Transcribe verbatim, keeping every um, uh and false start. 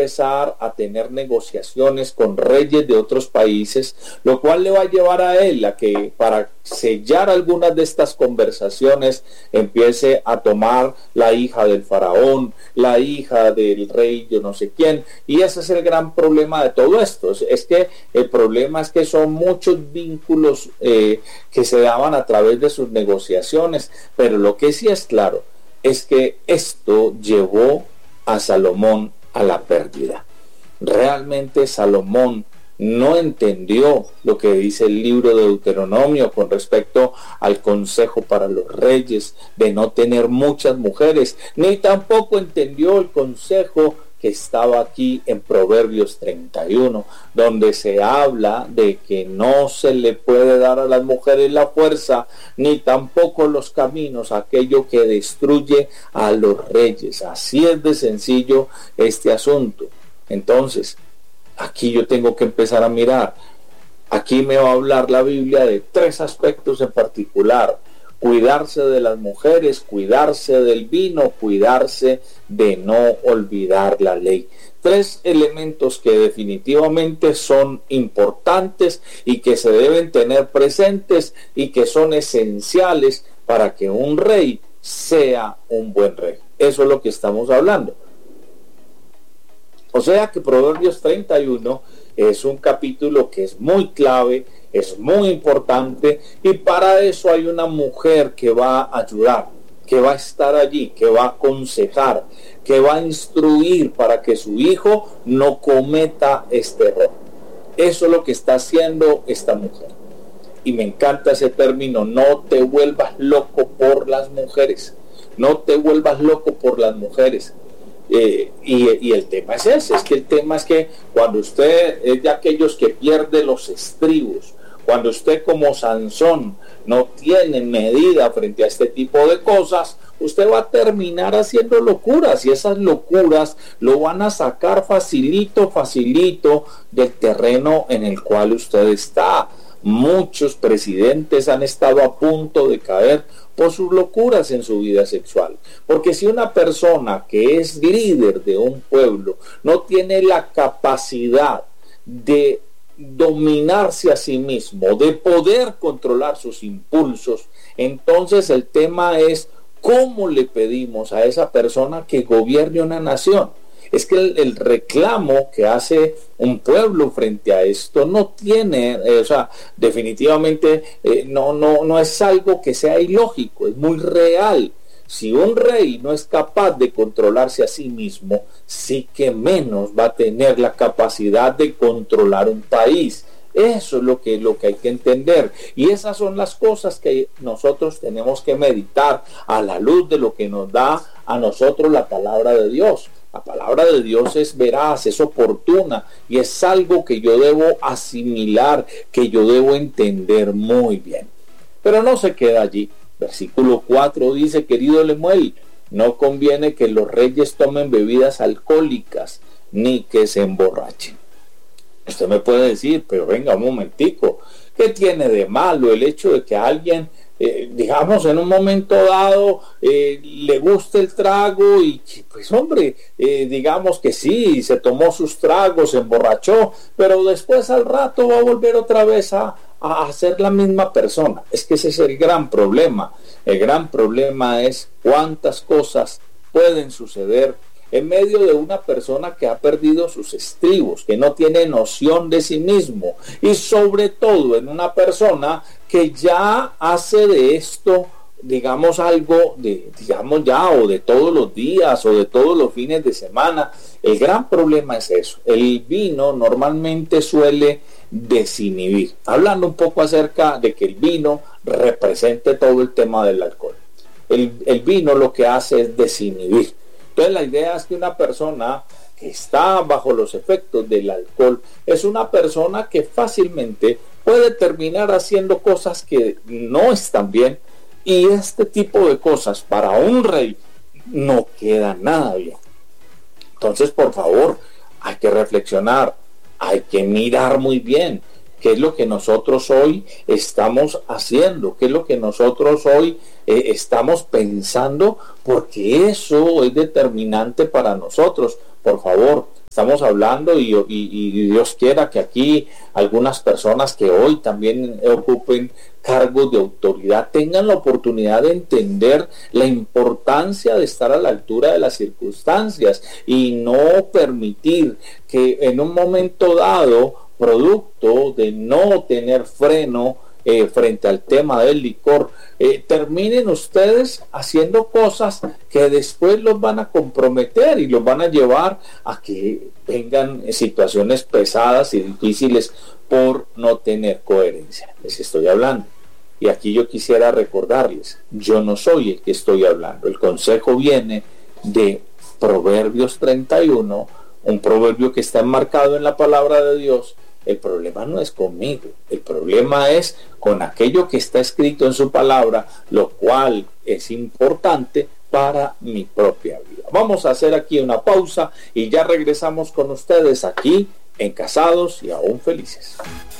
empezar a tener negociaciones con reyes de otros países, lo cual le va a llevar a él a que para sellar algunas de estas conversaciones empiece a tomar la hija del faraón, la hija del rey yo no sé quién, y ese es el gran problema de todo esto. Es que el problema es que son muchos vínculos eh, que se daban a través de sus negociaciones, pero lo que sí es claro es que esto llevó a Salomón a la pérdida. Realmente Salomón no entendió lo que dice el libro de Deuteronomio con respecto al consejo para los reyes de no tener muchas mujeres, ni tampoco entendió el consejo que estaba aquí en Proverbios treinta y uno, donde se habla de que no se le puede dar a las mujeres la fuerza, ni tampoco los caminos, aquello que destruye a los reyes. Así es de sencillo este asunto. Entonces, aquí yo tengo que empezar a mirar. Aquí me va a hablar la Biblia de tres aspectos en particular: cuidarse de las mujeres, cuidarse del vino, cuidarse de no olvidar la ley. Tres elementos que definitivamente son importantes y que se deben tener presentes y que son esenciales para que un rey sea un buen rey. Eso es lo que estamos hablando. O sea que Proverbios treinta y uno es un capítulo que es muy clave, es muy importante, y para eso hay una mujer que va a ayudar, que va a estar allí, que va a aconsejar, que va a instruir para que su hijo no cometa este error. Eso es lo que está haciendo esta mujer. Y me encanta ese término: no te vuelvas loco por las mujeres. No te vuelvas loco por las mujeres. Eh, y, y el tema es ese, es que el tema es que cuando usted es de aquellos que pierde los estribos, cuando usted como Sansón no tiene medida frente a este tipo de cosas, usted va a terminar haciendo locuras, y esas locuras lo van a sacar facilito, facilito del terreno en el cual usted está. Muchos presidentes han estado a punto de caer por sus locuras en su vida sexual, porque si una persona que es líder de un pueblo no tiene la capacidad de dominarse a sí mismo, de poder controlar sus impulsos, entonces el tema es cómo le pedimos a esa persona que gobierne una nación. Es que el, el reclamo que hace un pueblo frente a esto no tiene, eh, o sea, definitivamente eh, no, no, no es algo que sea ilógico, es muy real. Si un rey no es capaz de controlarse a sí mismo, sí que menos va a tener la capacidad de controlar un país. Eso es lo que, lo que hay que entender, y esas son las cosas que nosotros tenemos que meditar a la luz de lo que nos da a nosotros la palabra de Dios. La palabra de Dios es veraz, es oportuna, y es algo que yo debo asimilar, que yo debo entender muy bien. Pero no se queda allí. Versículo cuatro dice: querido Lemuel, no conviene que los reyes tomen bebidas alcohólicas, ni que se emborrachen. Usted me puede decir, pero venga un momentico, ¿qué tiene de malo el hecho de que alguien, eh, digamos, en un momento dado eh, le guste el trago y pues hombre, eh, digamos que sí, se tomó sus tragos, se emborrachó, pero después al rato va a volver otra vez a, a ser la misma persona? Es que ese es el gran problema. El gran problema es cuántas cosas pueden suceder en medio de una persona que ha perdido sus estribos, que no tiene noción de sí mismo, y sobre todo en una persona que ya hace de esto, digamos, algo de, digamos ya, o de todos los días, o de todos los fines de semana. El gran problema es eso. El vino normalmente suele desinhibir. Hablando un poco acerca de que el vino represente todo el tema del alcohol. El, el vino lo que hace es desinhibir. Entonces la idea es que una persona que está bajo los efectos del alcohol es una persona que fácilmente puede terminar haciendo cosas que no están bien, y este tipo de cosas para un rey no queda nada bien. Entonces, por favor, hay que reflexionar, hay que mirar muy bien qué es lo que nosotros hoy estamos haciendo, qué es lo que nosotros hoy eh, estamos pensando, porque eso es determinante para nosotros. Por favor, Estamos hablando y, y, y Dios quiera que aquí algunas personas que hoy también ocupen cargos de autoridad tengan la oportunidad de entender la importancia de estar a la altura de las circunstancias y no permitir que en un momento dado, producto de no tener freno eh, frente al tema del licor, eh, terminen ustedes haciendo cosas que después los van a comprometer y los van a llevar a que vengan situaciones pesadas y difíciles por no tener coherencia. Les estoy hablando. Y aquí yo quisiera recordarles, yo no soy el que estoy hablando. El consejo viene de Proverbios treinta y uno, un proverbio que está enmarcado en la palabra de Dios. El problema no es conmigo, el problema es con aquello que está escrito en su palabra, lo cual es importante para mi propia vida. Vamos a hacer aquí una pausa y ya regresamos con ustedes aquí en Casados y Aún Felices.